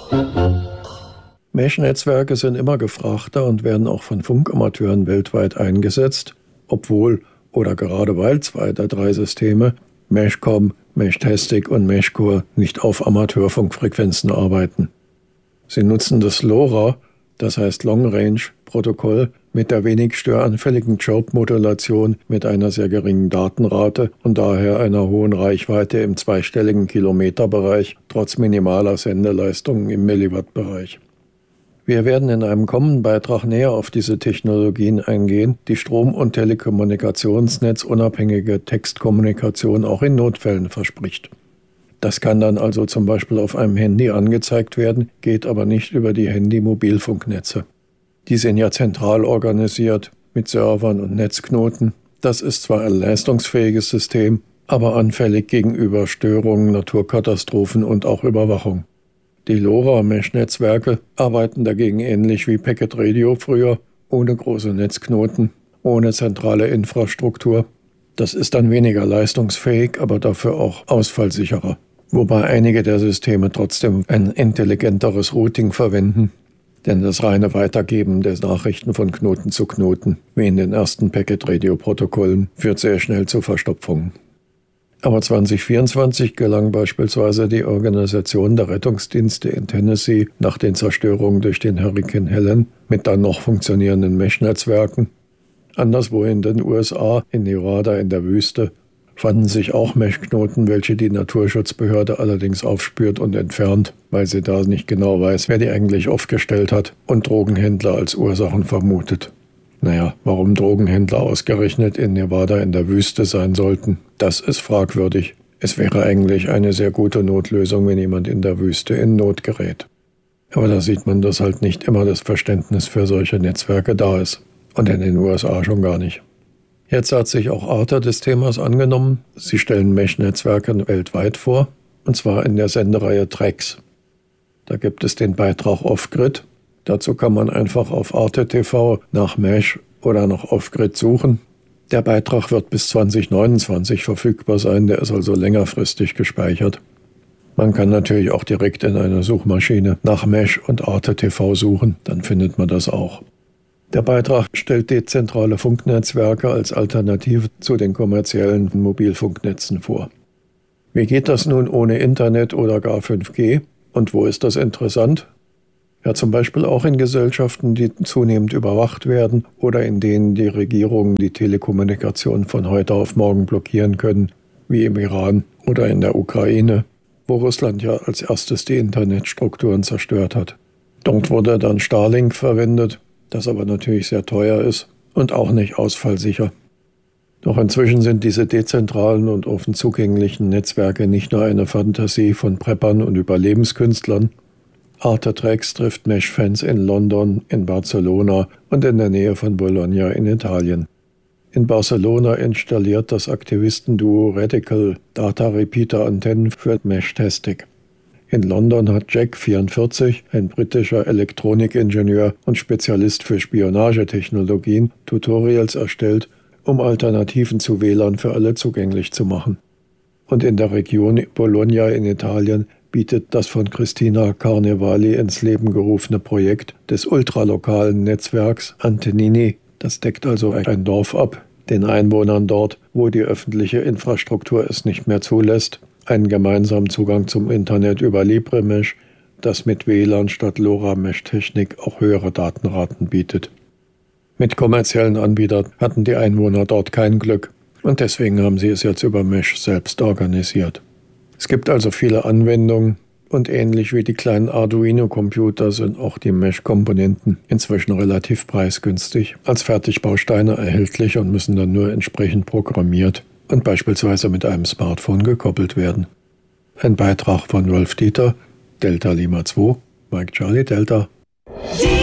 Mesh-Netzwerke sind immer gefragter und werden auch von Funkamateuren weltweit eingesetzt, obwohl oder gerade weil zwei der drei Systeme, Meshcom, Meshtestic und Meshcore, nicht auf Amateurfunkfrequenzen arbeiten. Sie nutzen das LoRa, das heißt Long-Range-Protokoll, mit der wenig störanfälligen Chirp-Modulation mit einer sehr geringen Datenrate und daher einer hohen Reichweite im zweistelligen Kilometerbereich, trotz minimaler Sendeleistungen im Milliwatt-Bereich. Wir werden in einem kommenden Beitrag näher auf diese Technologien eingehen, die Strom- und Telekommunikationsnetzunabhängige Textkommunikation auch in Notfällen verspricht. Das kann dann also zum Beispiel auf einem Handy angezeigt werden, geht aber nicht über die Handy-Mobilfunknetze. Die sind ja zentral organisiert mit Servern und Netzknoten. Das ist zwar ein leistungsfähiges System, aber anfällig gegenüber Störungen, Naturkatastrophen und auch Überwachung. Die LoRa-Mesh-Netzwerke arbeiten dagegen ähnlich wie Packet Radio früher, ohne große Netzknoten, ohne zentrale Infrastruktur. Das ist dann weniger leistungsfähig, aber dafür auch ausfallsicherer. Wobei einige der Systeme trotzdem ein intelligenteres Routing verwenden, denn das reine Weitergeben der Nachrichten von Knoten zu Knoten, wie in den ersten Packet-Radio-Protokollen, führt sehr schnell zu Verstopfungen. Aber 2024 gelang beispielsweise die Organisation der Rettungsdienste in Tennessee nach den Zerstörungen durch den Hurrikan Helen mit dann noch funktionierenden Mesh-Netzwerken. Anderswo in den USA, in Nevada in der Wüste, fanden sich auch Mesh-Knoten, welche die Naturschutzbehörde allerdings aufspürt und entfernt, weil sie da nicht genau weiß, wer die eigentlich aufgestellt hat und Drogenhändler als Ursachen vermutet. Naja, warum Drogenhändler ausgerechnet in Nevada in der Wüste sein sollten, das ist fragwürdig. Es wäre eigentlich eine sehr gute Notlösung, wenn jemand in der Wüste in Not gerät. Aber da sieht man, dass halt nicht immer das Verständnis für solche Netzwerke da ist. Und in den USA schon gar nicht. Jetzt hat sich auch Arte des Themas angenommen. Sie stellen Mesh-Netzwerke weltweit vor, und zwar in der Sendereihe Tracks. Da gibt es den Beitrag Off-Grid. Dazu kann man einfach auf Arte TV nach Mesh oder nach Off-Grid suchen. Der Beitrag wird bis 2029 verfügbar sein, der ist also längerfristig gespeichert. Man kann natürlich auch direkt in einer Suchmaschine nach Mesh und Arte TV suchen, dann findet man das auch. Der Beitrag stellt dezentrale Funknetzwerke als Alternative zu den kommerziellen Mobilfunknetzen vor. Wie geht das nun ohne Internet oder gar 5G? Und wo ist das interessant? Ja, zum Beispiel auch in Gesellschaften, die zunehmend überwacht werden oder in denen die Regierungen die Telekommunikation von heute auf morgen blockieren können, wie im Iran oder in der Ukraine, wo Russland ja als erstes die Internetstrukturen zerstört hat. Dort wurde dann Starlink verwendet, das aber natürlich sehr teuer ist und auch nicht ausfallsicher. Doch inzwischen sind diese dezentralen und offen zugänglichen Netzwerke nicht nur eine Fantasie von Preppern und Überlebenskünstlern. Arte Tracks trifft Mesh-Fans in London, in Barcelona und in der Nähe von Bologna in Italien. In Barcelona installiert das Aktivistenduo Radical Data Repeater Antennen für Meshtestic. In London hat Jack 44, ein britischer Elektronikingenieur und Spezialist für Spionagetechnologien, Tutorials erstellt, um Alternativen zu WLAN für alle zugänglich zu machen. Und in der Region Bologna in Italien bietet das von Cristina Carnevali ins Leben gerufene Projekt des ultralokalen Netzwerks Antenini, das deckt also ein Dorf ab, den Einwohnern dort, wo die öffentliche Infrastruktur es nicht mehr zulässt, einen gemeinsamen Zugang zum Internet über LibreMesh, das mit WLAN statt LoRa-Mesh-Technik auch höhere Datenraten bietet. Mit kommerziellen Anbietern hatten die Einwohner dort kein Glück und deswegen haben sie es jetzt über Mesh selbst organisiert. Es gibt also viele Anwendungen und ähnlich wie die kleinen Arduino-Computer sind auch die Mesh-Komponenten inzwischen relativ preisgünstig als Fertigbausteine erhältlich und müssen dann nur entsprechend programmiert und beispielsweise mit einem Smartphone gekoppelt werden. Ein Beitrag von Wolf Dieter, Delta Lima 2, Mike Charlie Delta.